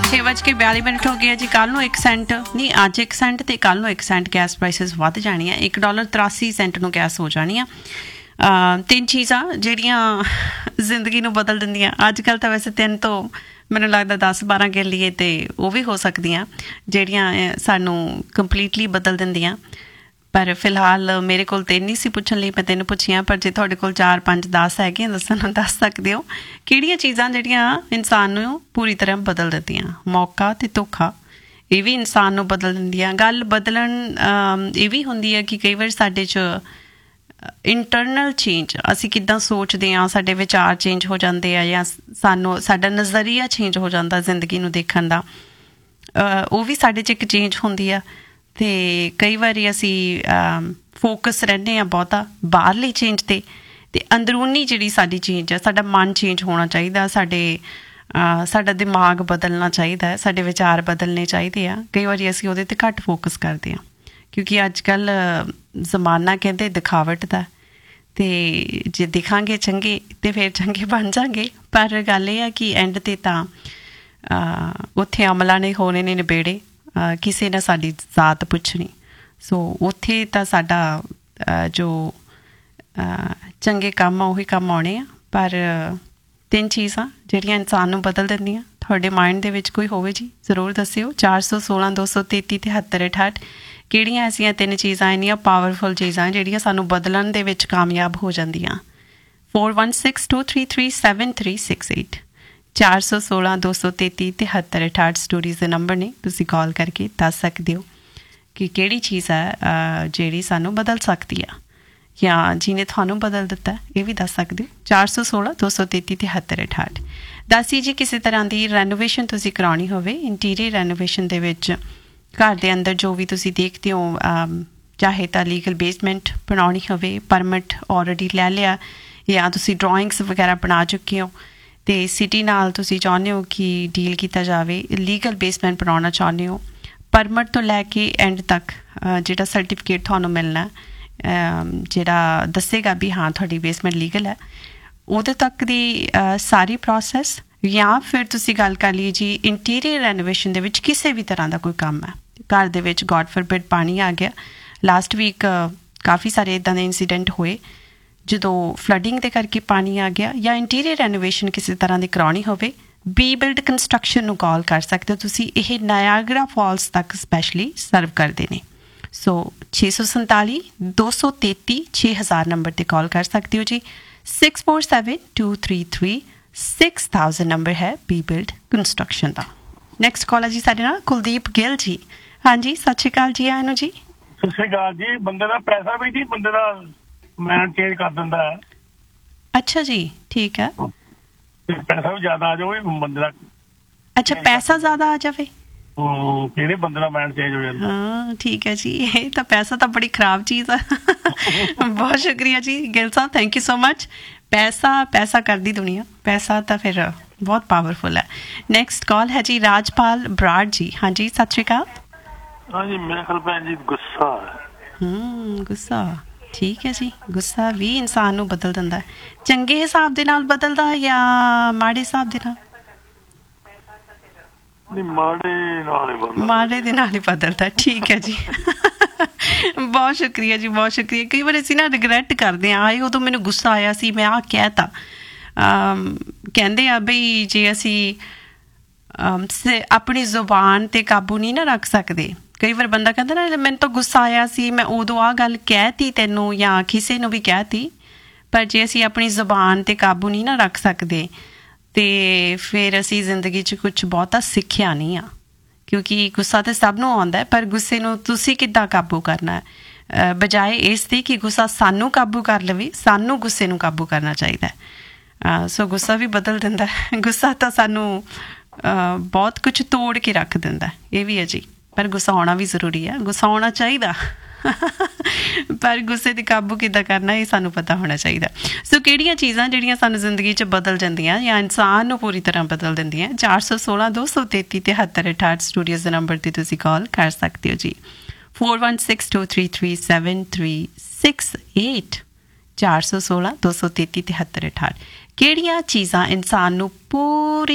6:42 हो गया जी। कल नूं 1 सेंट नहीं, अज 1 सेंट तो कल नूं 1 सेंट गैस प्राइसिस वध जानी है। $1.83 नूं गैस हो जानी है। 3 चीज़ां ਜਿਹੜੀਆਂ ਜ਼ਿੰਦਗੀ ਨੂੰ ਬਦਲ ਦਿੰਦੀਆਂ। ਅੱਜ ਕੱਲ੍ਹ ਤਾਂ ਵੈਸੇ 3 ਤੋਂ ਮੈਨੂੰ ਲੱਗਦਾ 10-12 ਕਹਿ ਲਈਏ ਤੇ ਉਹ ਵੀ ਹੋ ਸਕਦੀਆਂ ਜਿਹੜੀਆਂ ਸਾਨੂੰ ਕੰਪਲੀਟਲੀ ਬਦਲ ਦਿੰਦੀਆਂ। ਪਰ ਫਿਲਹਾਲ ਮੇਰੇ ਕੋਲ 3 ਨਹੀਂ ਸੀ ਪੁੱਛਣ ਲਈ, ਮੈਂ 3 ਪੁੱਛੀਆਂ। ਪਰ ਜੇ ਤੁਹਾਡੇ ਕੋਲ 4, 5, 10 ਹੈਗੀਆਂ ਦੱਸਣ ਨੂੰ ਦੱਸ ਸਕਦੇ ਹੋ ਕਿਹੜੀਆਂ ਚੀਜ਼ਾਂ ਜਿਹੜੀਆਂ ਇਨਸਾਨ ਨੂੰ ਪੂਰੀ ਤਰ੍ਹਾਂ ਬਦਲ ਦਿੰਦੀਆਂ। ਮੌਕਾ ਅਤੇ ਧੋਖਾ ਇਹ ਵੀ ਇਨਸਾਨ ਨੂੰ ਬਦਲ ਦਿੰਦੀਆਂ। ਗੱਲ ਬਦਲਣ ਇਹ ਵੀ ਹੁੰਦੀ ਹੈ ਕਿ ਕਈ ਵਾਰ ਸਾਡੇ 'ਚ ਇੰਟਰਨਲ ਚੇਂਜ, ਅਸੀਂ ਕਿੱਦਾਂ ਸੋਚਦੇ ਹਾਂ, ਸਾਡੇ ਵਿਚਾਰ ਚੇਂਜ ਹੋ ਜਾਂਦੇ ਆ ਜਾਂ ਸਾਡਾ ਨਜ਼ਰੀਆ ਚੇਂਜ ਹੋ ਜਾਂਦਾ ਜ਼ਿੰਦਗੀ ਨੂੰ ਦੇਖਣ ਦਾ। ਉਹ ਵੀ ਸਾਡੇ 'ਚ ਇੱਕ ਚੇਂਜ ਹੁੰਦੀ ਆ। ਅਤੇ ਕਈ ਵਾਰੀ ਅਸੀਂ ਫੋਕਸ ਰਹਿੰਦੇ ਹਾਂ ਬਹੁਤਾ ਬਾਹਰਲੀ ਚੇਂਜ 'ਤੇ, ਅਤੇ ਅੰਦਰੂਨੀ ਜਿਹੜੀ ਸਾਡੀ ਚੇਂਜ ਆ, ਸਾਡਾ ਮਨ ਚੇਂਜ ਹੋਣਾ ਚਾਹੀਦਾ, ਸਾਡਾ ਦਿਮਾਗ ਬਦਲਣਾ ਚਾਹੀਦਾ, ਸਾਡੇ ਵਿਚਾਰ ਬਦਲਣੇ ਚਾਹੀਦੇ ਆ। ਕਈ ਵਾਰੀ ਅਸੀਂ ਉਹਦੇ 'ਤੇ ਘੱਟ ਫੋਕਸ ਕਰਦੇ ਹਾਂ ਕਿਉਂਕਿ ਅੱਜ ਕੱਲ੍ਹ ਜ਼ਮਾਨਾ ਕਹਿੰਦੇ ਦਿਖਾਵਟ ਦਾ, ਅਤੇ ਜੇ ਦਿਖਾਂਗੇ ਚੰਗੇ ਤਾਂ ਫਿਰ ਚੰਗੇ ਬਣ ਜਾਂਗੇ। ਪਰ ਗੱਲ ਇਹ ਆ ਕਿ ਐਂਡ 'ਤੇ ਤਾਂ ਉੱਥੇ ਅਮਲਾਂ ਨੇ ਹੋਣੇ ਨੇ ਨਿਬੇੜੇ, ਕਿਸੇ ਨੇ ਸਾਡੀ ਜ਼ਾਤ ਪੁੱਛਣੀ। ਸੋ ਉੱਥੇ ਤਾਂ ਸਾਡਾ ਜੋ ਚੰਗੇ ਕੰਮ ਆ ਉਹੀ ਕੰਮ ਆਉਣੇ ਆ। ਪਰ 3 ਚੀਜ਼ਾਂ ਜਿਹੜੀਆਂ ਇਨਸਾਨ ਨੂੰ ਬਦਲ ਦਿੰਦੀਆਂ, ਤੁਹਾਡੇ ਮਾਇੰਡ ਦੇ ਵਿੱਚ ਕੋਈ ਹੋਵੇ ਜੀ ਜ਼ਰੂਰ ਦੱਸਿਓ। 416-233-7368 ਕਿਹੜੀਆਂ ਐਸੀਆਂ 3 ਚੀਜ਼ਾਂ ਇੰਨੀਆਂ ਪਾਵਰਫੁਲ ਚੀਜ਼ਾਂ ਜਿਹੜੀਆਂ ਸਾਨੂੰ ਬਦਲਣ ਦੇ ਵਿੱਚ ਕਾਮਯਾਬ ਹੋ ਜਾਂਦੀਆਂ। 4162337368 416-233-7368 ਸਟੋਰੀਜ਼ ਦੇ ਨੰਬਰ ਨੇ, ਤੁਸੀਂ ਕਾਲ ਕਰਕੇ ਦੱਸ ਸਕਦੇ ਹੋ ਕਿ ਕਿਹੜੀ ਚੀਜ਼ ਹੈ ਜਿਹੜੀ ਸਾਨੂੰ ਬਦਲ ਸਕਦੀ ਆ ਜਾਂ ਜਿਹਨੇ ਤੁਹਾਨੂੰ ਬਦਲ ਦਿੱਤਾ, ਇਹ ਵੀ ਦੱਸ ਸਕਦੇ ਹੋ। 416-233-7368 ਦੱਸੀ ਜੀ। ਕਿਸੇ ਤਰ੍ਹਾਂ ਦੀ ਰੈਨੋਵੇਸ਼ਨ ਤੁਸੀਂ ਕਰਾਉਣੀ ਹੋਵੇ, ਇੰਟੀਰੀਅਰ ਰੈਨੋਵੇਸ਼ਨ ਦੇ ਵਿੱਚ ਘਰ ਦੇ ਅੰਦਰ ਜੋ ਵੀ ਤੁਸੀਂ ਦੇਖਦੇ ਹੋ, ਚਾਹੇ ਤਾਂ ਲੀਗਲ ਬੇਸਮੈਂਟ ਬਣਾਉਣੀ ਹੋਵੇ, ਪਰਮਿਟ ਆਲਰੇਡੀ ਲੈ ਲਿਆ, ਜਾਂ ਤੁਸੀਂ ਡਰਾਇੰਗਸ ਵਗੈਰਾ ਬਣਾ ਚੁੱਕੇ ਹੋ ਅਤੇ ਸਿਟੀ ਨਾਲ ਤੁਸੀਂ ਚਾਹੁੰਦੇ ਹੋ ਕਿ ਡੀਲ ਕੀਤਾ ਜਾਵੇ, ਲੀਗਲ ਬੇਸਮੈਂਟ ਬਣਾਉਣਾ ਚਾਹੁੰਦੇ ਹੋ, ਪਰਮਿਟ ਤੋਂ ਲੈ ਕੇ ਐਂਡ ਤੱਕ ਜਿਹੜਾ ਸਰਟੀਫਿਕੇਟ ਤੁਹਾਨੂੰ ਮਿਲਣਾ, ਜਿਹੜਾ ਦੱਸੇਗਾ ਵੀ ਹਾਂ ਤੁਹਾਡੀ ਬੇਸਮੈਂਟ ਲੀਗਲ ਹੈ, ਉਹਦੇ ਤੱਕ ਦੀ ਸਾਰੀ ਪ੍ਰੋਸੈਸ। ਜਾਂ ਫਿਰ ਤੁਸੀਂ ਗੱਲ ਕਰ ਲਈ ਜੀ ਇੰਟੀਰੀਅਰ ਰੈਨੋਵੇਸ਼ਨ ਦੇ ਵਿੱਚ ਕਿਸੇ ਵੀ ਤਰ੍ਹਾਂ ਦਾ ਕੋਈ ਕੰਮ ਹੈ, ਘਰ ਦੇ ਵਿੱਚ ਗੋਡ ਫੋਰਬਿਡ ਪਾਣੀ ਆ ਗਿਆ। ਲਾਸਟ ਵੀਕ ਕਾਫੀ ਸਾਰੇ ਇੱਦਾਂ ਦੇ ਇੰਸੀਡੈਂਟ ਹੋਏ ਜਦੋਂ ਫਲੱਡਿੰਗ ਦੇ ਕਰਕੇ ਪਾਣੀ ਆ ਗਿਆ। ਜਾਂ ਇੰਟੀਰੀਅਰ ਰੈਨੋਵੇਸ਼ਨ ਕਿਸੇ ਤਰ੍ਹਾਂ ਦੀ ਕਰਾਉਣੀ ਹੋਵੇ, ਬੀ ਬਿਲਡ ਕੰਸਟਰਕਸ਼ਨ ਨੂੰ ਕਾਲ ਕਰ ਸਕਦੇ ਹੋ ਤੁਸੀਂ। ਇਹ ਨਾਇਆਗਰਾ ਫਾਲਸ ਤੱਕ ਸਪੈਸ਼ਲੀ ਸਰਵ ਕਰਦੇ ਨੇ। ਸੋ 647-233-6000 ਨੰਬਰ 'ਤੇ ਕਾਲ ਕਰ ਸਕਦੇ ਹੋ ਜੀ। 6472336000 ਨੰਬਰ ਹੈ ਬੀ ਬਿਲਡ ਕੰਸਟਰਕਸ਼ਨ ਦਾ। ਨੈਕਸਟ ਕਾਲ ਹੈ ਜੀ ਸਾਡੇ ਨਾਲ ਕੁਲਦੀਪ ਗਿੱਲ ਜੀ। ਹਾਂਜੀ, ਸਤਿ ਸ਼੍ਰੀ ਅਕਾਲ ਜੀ। ਆਇਆਂ ਨੂੰ ਜੀ। ਸਤਿ ਸ਼੍ਰੀ ਅਕਾਲ ਜੀ। ਬੰਦੇ ਦਾ ਪੈਸਾ ਵੀ ਜੀ ਬੰਦੇ ਦਾ ਮਾਈਂਡ ਚੇਂਜ ਕਰ ਦਿੰਦਾ ਹੈ। ਅੱਛਾ ਜੀ, ਠੀਕ ਹੈ। ਪੈਸਾ ਵੀ ਜ਼ਿਆਦਾ ਆ ਜਾਵੇ ਬੰਦੇ ਦਾ। ਅੱਛਾ, ਪੈਸਾ ਜ਼ਿਆਦਾ ਆ ਜਾਵੇ, ਕਿਹੜੇ ਬੰਦੇ ਦਾ ਮਾਈਂਡ ਚੇਂਜ ਹੋ ਜਾਂਦਾ। ਹਾਂ ਠੀਕ ਹੈ ਜੀ। ਇਹ ਤਾਂ ਪੈਸਾ ਤਾਂ ਬੜੀ ਖਰਾਬ ਚੀਜ਼ ਆ। ਬਹੁਤ ਸ਼ੁਕਰੀਆ ਜੀ ਗਿੱਲ ਸਾਹਿਬ, ਥੈਂਕ ਯੂ ਸੋ ਮਚ। ਪੈਸਾ ਕਰਦੀ ਦੁਨੀਆ, ਪੈਸਾ ਤਾਂ ਫਿਰ ਬਹੁਤ ਪਾਵਰਫੁਲ ਹੈ। ਨੈਕਸਟ ਕਾਲ ਹੈ ਜੀ ਰਾਜਪਾਲ ਬਰਾੜ ਜੀ। ਹਾਂਜੀ, ਸਤਿ ਸ਼੍ਰੀ ਅਕਾਲ। ਹਾਂਜੀ, ਮੇਰੇ ਖਿਆਲ ਭੈਣ ਜੀ ਗੁੱਸਾ। ਗੁੱਸਾ ਠੀਕ ਹੈ ਜੀ। ਗੁੱਸਾ ਵੀ ਇਨਸਾਨ ਨੂੰ ਬਦਲ ਦਿੰਦਾ, ਚੰਗੇ ਹਿਸਾਬ ਦੇ ਨਾਲ ਬਦਲਦਾ ਜਾਂ ਮਾੜੇ ਹਿਸਾਬ ਦੇ ਨਾਲ? ਮਾੜੇ ਦੇ ਨਾਲ ਹੀ ਬਦਲਦਾ। ਠੀਕ ਹੈ ਜੀ। ਬਹੁਤ ਸ਼ੁਕਰੀਆ ਜੀ, ਬਹੁਤ ਸ਼ੁਕਰੀਆ। ਕਈ ਵਾਰ ਅਸੀਂ ਨਾ ਰਿਗਰੈਟ ਕਰਦੇ ਹਾਂ, ਆਏ ਉਦੋਂ ਮੈਨੂੰ ਗੁੱਸਾ ਆਇਆ ਸੀ, ਮੈਂ ਆਹ ਕਹਿ ਤਾ। ਕਹਿੰਦੇ ਆ ਬਈ ਜੇ ਅਸੀਂ ਆਪਣੀ ਜ਼ੁਬਾਨ 'ਤੇ ਕਾਬੂ ਨਹੀਂ ਨਾ ਰੱਖ ਸਕਦੇ, ਕਈ ਵਾਰ ਬੰਦਾ ਕਹਿੰਦਾ ਨਾ ਮੈਨੂੰ ਤਾਂ ਗੁੱਸਾ ਆਇਆ ਸੀ, ਮੈਂ ਉਦੋਂ ਆਹ ਗੱਲ ਕਹਿ ਤੀ ਤੈਨੂੰ ਜਾਂ ਕਿਸੇ ਨੂੰ ਵੀ ਕਹਿ ਤੀ, ਪਰ ਜੇ ਅਸੀਂ ਆਪਣੀ ਜ਼ੁਬਾਨ 'ਤੇ ਕਾਬੂ ਨਹੀਂ ਨਾ ਰੱਖ ਸਕਦੇ ਅਤੇ ਫਿਰ ਅਸੀਂ ਜ਼ਿੰਦਗੀ 'ਚ ਕੁਛ ਬਹੁਤਾ ਸਿੱਖਿਆ ਨਹੀਂ ਆ। ਕਿਉਂਕਿ ਗੁੱਸਾ ਤਾਂ ਸਭ ਨੂੰ ਆਉਂਦਾ, ਪਰ ਗੁੱਸੇ ਨੂੰ ਤੁਸੀਂ ਕਿੱਦਾਂ ਕਾਬੂ ਕਰਨਾ ਹੈ, ਬਜਾਏ ਇਸ ਦੀ ਕਿ ਗੁੱਸਾ ਸਾਨੂੰ ਕਾਬੂ ਕਰ ਲਵੇ, ਸਾਨੂੰ ਗੁੱਸੇ ਨੂੰ ਕਾਬੂ ਕਰਨਾ ਚਾਹੀਦਾ। ਸੋ ਗੁੱਸਾ ਵੀ ਬਦਲ ਦਿੰਦਾ। ਗੁੱਸਾ ਤਾਂ ਸਾਨੂੰ ਬਹੁਤ ਕੁਛ ਤੋੜ ਕੇ ਰੱਖ ਦਿੰਦਾ, ਇਹ ਵੀ ਹੈ ਜੀ। ਪਰ ਗੁੱਸਾ ਆਉਣਾ ਵੀ ਜ਼ਰੂਰੀ ਹੈ, ਗੁੱਸਾ ਆਉਣਾ ਚਾਹੀਦਾ। ਪਰ ਗੁੱਸੇ 'ਤੇ ਕਾਬੂ ਕਿੱਦਾਂ ਕਰਨਾ ਇਹ ਸਾਨੂੰ ਪਤਾ ਹੋਣਾ ਚਾਹੀਦਾ। ਸੋ ਕਿਹੜੀਆਂ ਚੀਜ਼ਾਂ ਜਿਹੜੀਆਂ ਸਾਨੂੰ ਜ਼ਿੰਦਗੀ 'ਚ ਬਦਲ ਜਾਂਦੀਆਂ ਜਾਂ ਇਨਸਾਨ ਨੂੰ ਪੂਰੀ ਤਰ੍ਹਾਂ ਬਦਲ ਦਿੰਦੀਆਂ। 416-233-7368 ਸਟੂਡੀਓਜ਼ ਦੇ ਨੰਬਰ 'ਤੇ ਤੁਸੀਂ ਕਾਲ ਕਰ ਸਕਦੇ ਹੋ ਜੀ। 4162337368 416-233-7368 ਕਿਹੜੀਆਂ ਚੀਜ਼ਾਂ ਇਨਸਾਨ ਨੂੰ ਪੂਰੀ